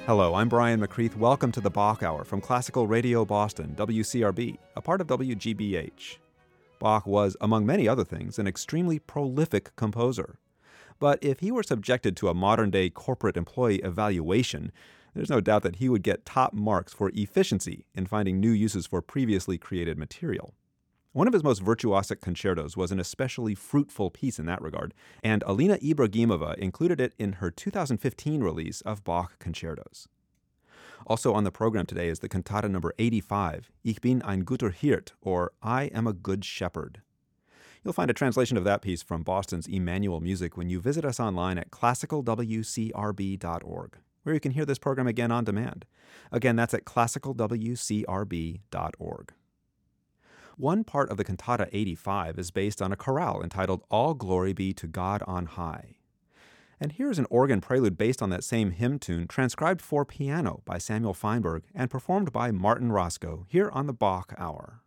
Hello, I'm Brian McCreath. Welcome to the Bach Hour from Classical Radio Boston, WCRB, a part of WGBH. Bach was, among many other things, an extremely prolific composer. But if he were subjected to a modern-day corporate employee evaluation, there's no doubt that he would get top marks for efficiency in finding new uses for previously created material. One of his most virtuosic concertos was an especially fruitful piece in that regard, and Alina Ibragimova included it in her 2015 release of Bach Concertos. Also on the program today is the cantata number 85, Ich bin ein guter Hirt, or I am a good shepherd. You'll find a translation of that piece from Boston's Emmanuel Music when you visit us online at classicalwcrb.org, where you can hear this program again on demand. Again, that's at classicalwcrb.org. One part of the cantata 85 is based on a chorale entitled All Glory Be to God on High. And here's an organ prelude based on that same hymn tune, transcribed for piano by Samuel Feinberg and performed by Martin Roscoe here on the Bach Hour.